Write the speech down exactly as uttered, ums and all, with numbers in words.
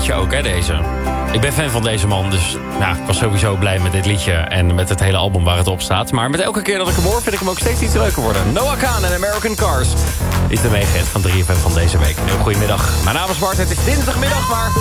hitje ook, hè, deze. Ik ben fan van deze man, dus nou, ik was sowieso blij met dit liedje... en met het hele album waar het op staat. Maar met elke keer dat ik hem hoor, vind ik hem ook steeds iets leuker worden. Noah Kahan en American Cars is de meegehit van drie F M van deze week. Een heel goedemiddag. Mijn naam is Bart, het is dinsdagmiddag, maar